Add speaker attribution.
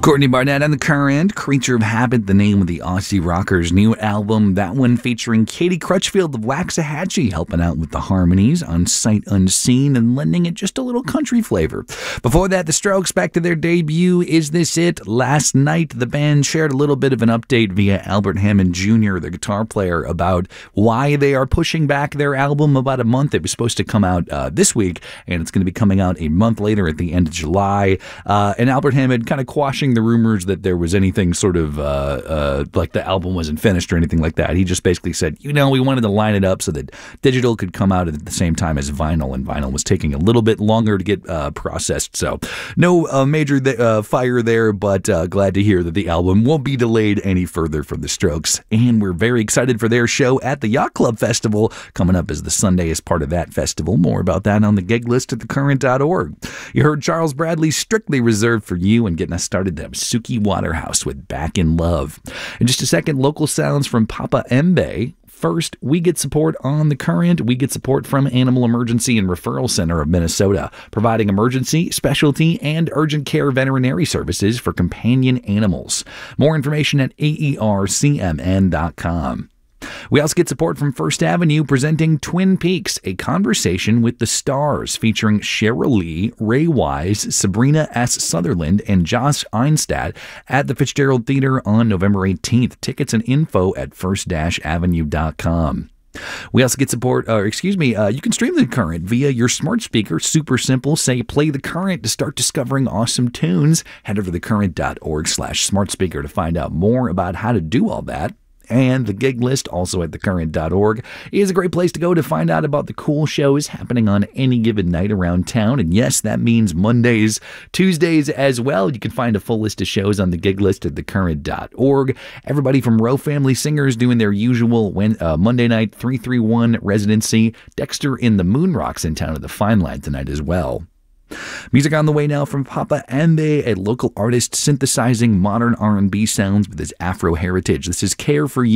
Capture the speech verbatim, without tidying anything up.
Speaker 1: Courtney Barnett on The Current, Creature of Habit, the name of the Aussie Rockers' new album. That one featuring Katie Crutchfield of Waxahachie helping out with the harmonies on Sight Unseen and lending it just a little country flavor. Before that, The Strokes back to their debut, Is This It? Last night, the band shared a little bit of an update via Albert Hammond Junior, the guitar player, about why they are pushing back their album about a month. It was supposed to come out uh, this week, and it's going to be coming out a month later at the end of July. Uh, and Albert Hammond kind of quashing the rumors that there was anything sort of uh, uh, like the album wasn't finished or anything like that. He just basically said, you know, we wanted to line it up so that digital could come out at the same time as vinyl, and vinyl was taking a little bit longer to get uh, processed. So no uh, major th- uh, fire there, but uh, glad to hear that the album won't be delayed any further for the Strokes. And we're very excited for their show at the Yacht Club Festival coming up as the Sunday is part of that festival. More about that on the gig list at the current dot org. You heard Charles Bradley's Strictly Reserved for You, and getting us started there, Suki Waterhouse with Back in Love. In just a second, local sounds from Papa Mbe. First, we get support on The Current. We get support from Animal Emergency and Referral Center of Minnesota, providing emergency, specialty, and urgent care veterinary services for companion animals. More information at A E R C M N dot com. We also get support from First Avenue presenting Twin Peaks, a conversation with the stars, featuring Cheryl Lee, Ray Wise, Sabrina S. Sutherland, and Josh Einstad at the Fitzgerald Theater on November eighteenth. Tickets and info at first avenue dot com. We also get support, or excuse me, uh, you can stream The Current via your smart speaker. Super simple. Say, play The Current to start discovering awesome tunes. Head over to the current dot org slash smart speaker to find out more about how to do all that. And the gig list, also at the current dot org, is a great place to go to find out about the cool shows happening on any given night around town. And yes, that means Mondays, Tuesdays as well. You can find a full list of shows on the gig list at the current dot org. Everybody from Row Family Singers doing their usual when, uh, Monday night three three one residency. Dexter in the Moon Rocks in town at the Fine Line tonight as well. Music on the way now from Papa Mbe, a local artist synthesizing modern R and B sounds with his Afro heritage. This is Care for You.